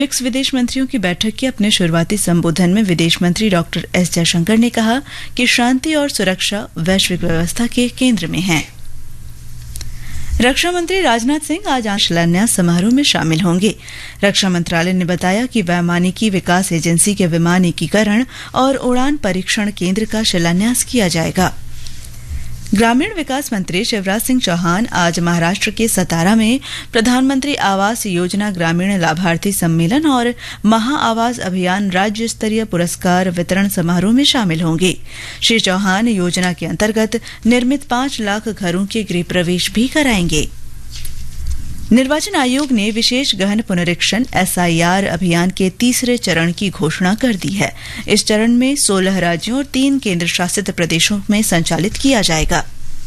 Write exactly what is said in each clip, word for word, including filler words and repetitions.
BRICS विदेश मंत्रियों की बैठक के अपने शुरुआती संबोधन में विदेश मंत्री डॉक्टर एस जयशंकर ने कहा कि शांति और सुरक्षा वैश्विक व्यवस्था के केंद्र में है। रक्षा मंत्री राजनाथ सिंह आज शिलान्यास समारोह में शामिल होंगे। रक्षा मंत्रालय ने बताया कि वैमानिकी विकास एजेंसी के विमानिकीकरण और उड़ान परीक्षण केंद्र का शिलान्यास किया जाएगा। ग्रामीण विकास मंत्री शिवराज सिंह चौहान आज महाराष्ट्र के सतारा में प्रधानमंत्री आवास योजना ग्रामीण लाभार्थी सम्मेलन और महा आवास अभियान राज्य स्तरीय पुरस्कार वितरण समारोह में शामिल होंगे। श्री चौहान योजना के अंतर्गत निर्मित पांच लाख घरों के गृह प्रवेश भी कराएंगे। निर्वाचन आयोग ने विशेष गहन पुनरीक्षण एस आई आर अभियान के तीसरे चरण की घोषणा कर दी है। इस चरण में सोलह राज्यों और तीन केंद्र शासित प्रदेशों में संचालित किया जाएगा।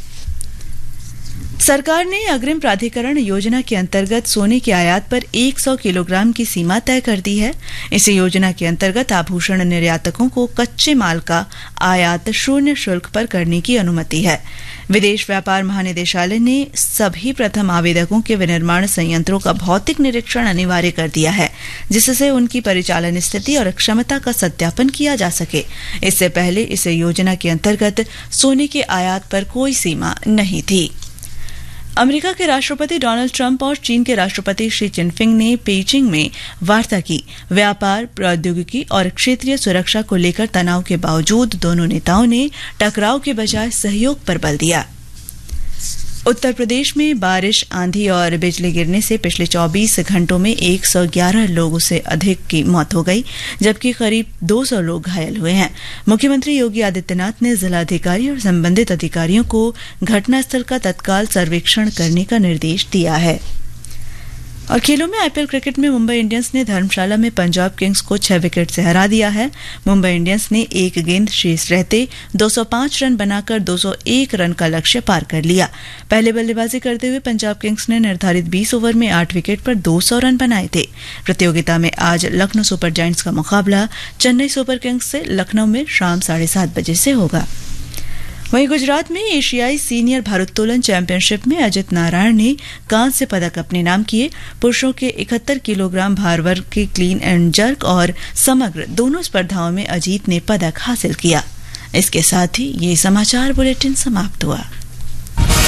सरकार ने अग्रिम प्राधिकरण योजना के अंतर्गत सोने के आयात पर सौ किलोग्राम की सीमा तय कर दी है। इस योजना के अंतर्गत आभूषण निर्यातकों को कच्चे माल का आयात शून्य शुल्क पर करने की अनुमति है। विदेश व्यापार महानिदेशालय ने सभी प्रथम आवेदकों के विनिर्माण संयंत्रों का भौतिक निरीक्षण अनिवार्य कर दिया है, जिससे उनकी परिचालन स्थिति और क्षमता का सत्यापन किया जा सके। इससे पहले इस योजना के अंतर्गत सोने के आयात पर कोई सीमा नहीं थी। अमेरिका के राष्ट्रपति डोनाल्ड ट्रंप और चीन के राष्ट्रपति शी जिनपिंग ने पेइचिंग में वार्ता की। व्यापार, प्रौद्योगिकी और क्षेत्रीय सुरक्षा को लेकर तनाव के बावजूद दोनों नेताओं ने टकराव के बजाय सहयोग पर बल दिया। उत्तर प्रदेश में बारिश, आंधी और बिजली गिरने से पिछले चौबीस घंटों में एक सौ ग्यारह लोगों से अधिक की मौत हो गई, जबकि करीब दो सौ लोग घायल हुए हैं। मुख्यमंत्री योगी आदित्यनाथ ने जिलाधिकारी और संबंधित अधिकारियों को घटनास्थल का तत्काल सर्वेक्षण करने का निर्देश दिया है। और खेलों में आईपीएल क्रिकेट में मुंबई इंडियंस ने धर्मशाला में पंजाब किंग्स को छह विकेट से हरा दिया है। मुंबई इंडियंस ने एक गेंद शेष रहते दो सौ पांच रन बनाकर दो सौ एक रन का लक्ष्य पार कर लिया। पहले बल्लेबाजी करते हुए पंजाब किंग्स ने निर्धारित बीस ओवर में आठ विकेट पर दो सौ रन बनाए थे। प्रतियोगिता में आज लखनऊ सुपर जायंट्स का मुकाबला चेन्नई सुपर किंग्स से लखनऊ में शाम साढ़े सात बजे से होगा। वहीं गुजरात में एशियाई सीनियर भारोत्तोलन चैंपियनशिप में अजित नारायण ने कांस्य पदक अपने नाम किए। पुरुषों के इकहत्तर किलोग्राम भार वर्ग के क्लीन एंड जर्क और समग्र दोनों स्पर्धाओं में अजीत ने पदक हासिल किया। इसके साथ ही ये समाचार बुलेटिन समाप्त हुआ।